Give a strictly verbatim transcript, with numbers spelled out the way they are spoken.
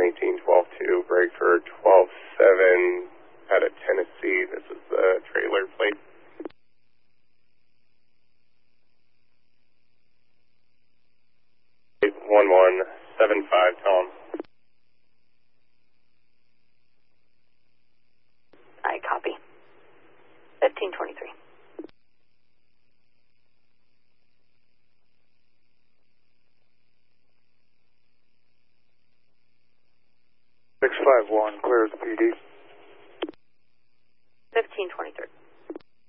eighteen twelve two, breaker twelve seven out of Tennessee. This is the trailer plate. one one seven five, Tom. I copy. fifteen twenty-three. six five one, clear as P D. fifteen twenty-three.